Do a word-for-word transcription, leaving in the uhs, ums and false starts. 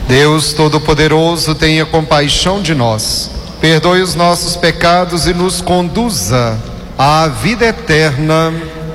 Deus Todo-Poderoso, tenha compaixão de nós, perdoe os nossos pecados e nos conduza à vida eterna.